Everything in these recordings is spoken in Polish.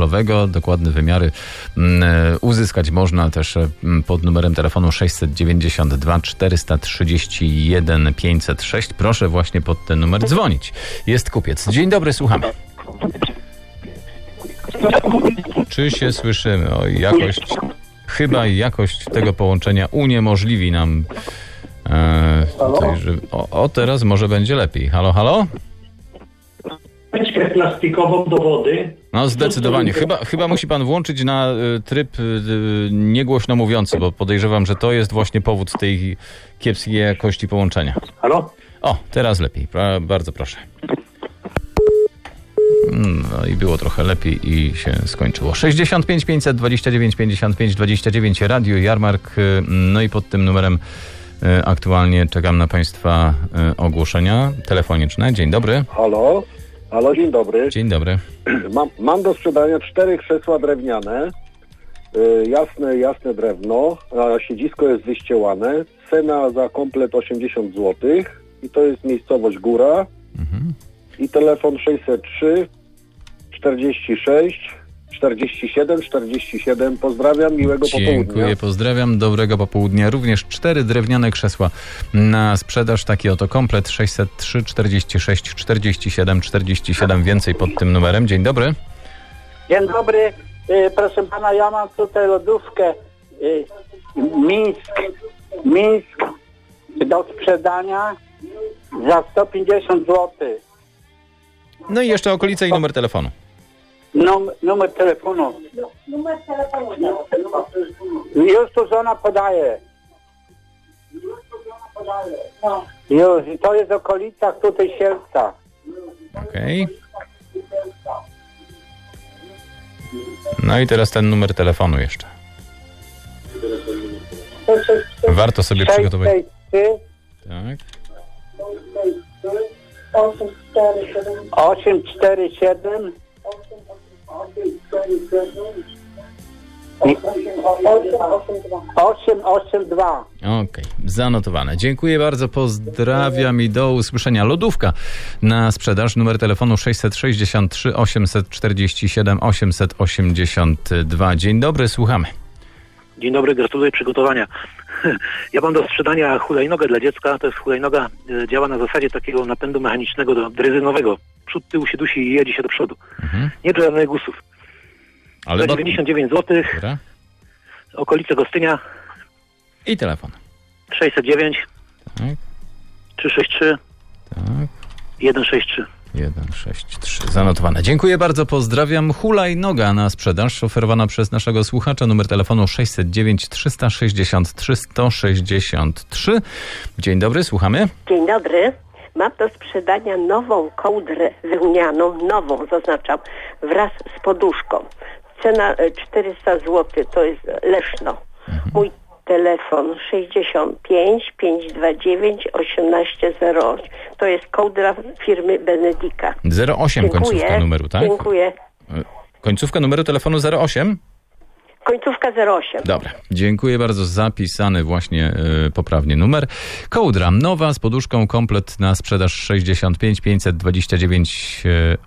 podróżowego. Dokładne wymiary uzyskać można też pod numerem telefonu 692 431 506. Proszę właśnie pod ten numer dzwonić. Jest kupiec. Dzień dobry, słuchamy. Czy się słyszymy? Chyba jakość tego połączenia uniemożliwi nam teraz może będzie lepiej. Halo, halo? Plastikową do wody. No zdecydowanie. Chyba musi pan włączyć na tryb niegłośno mówiący, bo podejrzewam, że to jest właśnie powód tej kiepskiej jakości połączenia. Halo? O, teraz lepiej. Bardzo proszę. No i było trochę lepiej i się skończyło. 65 529 55 29 Radio Jarmark. No i pod tym numerem aktualnie czekam na państwa ogłoszenia telefoniczne. Dzień dobry. Halo, dzień dobry. Dzień dobry. Mam do sprzedania 4 krzesła drewniane. Jasne drewno. A siedzisko jest wyściełane. Cena za komplet 80 zł. I to jest miejscowość Góra. I telefon 603 46 47. Pozdrawiam, miłego popołudnia. Dziękuję, pozdrawiam, dobrego popołudnia. Również 4 drewniane krzesła na sprzedaż. Taki oto komplet 603 46 47. Więcej pod tym numerem. Dzień dobry. Dzień dobry. Proszę pana, ja mam tutaj lodówkę Mińsk do sprzedania za 150 zł. No i jeszcze okolice i numer telefonu. Numer telefonu. Już tu żona podaje. Już, i to jest w okolicach tutaj Sielca. Okej. No i teraz ten numer telefonu jeszcze. Warto sobie przygotować. 643 Tak. 847 882. Okej, zanotowane. Dziękuję bardzo, pozdrawiam i do usłyszenia. Lodówka na sprzedaż, numer telefonu 663 847 882. Dzień dobry, słuchamy. Dzień dobry, gratuluję przygotowania. Ja mam do sprzedania hulajnogę dla dziecka. To jest hulajnoga, działa na zasadzie takiego napędu mechanicznego drezynowego. Przód, tył się dusi i jedzie się do przodu. Nie do żadnych gusów. Ale 99 zł. Dobra. Okolice Gostynia. I telefon. 609 Tak. 363 Tak. 163. 163. Zanotowane. Dziękuję bardzo, pozdrawiam. Hulajnoga na sprzedaż, oferowana przez naszego słuchacza. Numer telefonu 609 363 163. Dzień dobry, słuchamy. Dzień dobry. Mam do sprzedania nową kołdrę wełnianą, nową zaznaczam, wraz z poduszką. Cena 400 zł, to jest Leszno. Mój telefon 65 529 1808. To jest kołdra firmy Benedika. 08 końcówka numeru, tak? Dziękuję. Końcówka numeru telefonu 08? Końcówka 08. Dobra, dziękuję bardzo. Zapisany właśnie poprawnie numer. Kołdra nowa z poduszką, komplet na sprzedaż 65 529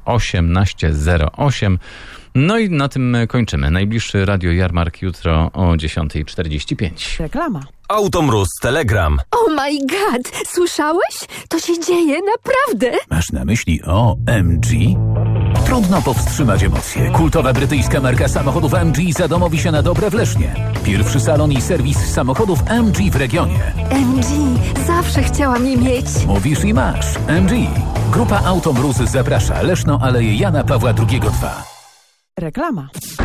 1808. No i na tym kończymy. Najbliższy Radio Jarmark jutro o 10:45. Reklama. Automróz Telegram. Oh my god, słyszałeś? To się dzieje naprawdę. Masz na myśli OMG? Trudno powstrzymać emocje. Kultowa brytyjska marka samochodów MG zadomowi się na dobre w Lesznie. Pierwszy salon i serwis samochodów MG w regionie. MG, zawsze chciałam je mieć. Mówisz i masz. MG. Grupa Automróz zaprasza. Leszno, Aleje Jana Pawła II 2. Reklama.